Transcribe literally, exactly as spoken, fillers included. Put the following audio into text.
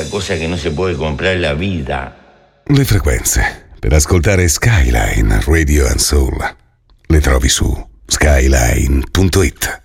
l'unica cosa che non si può comprare è la vita. Le frequenze per ascoltare Skyline Radio and Soul le trovi su skyline punto it.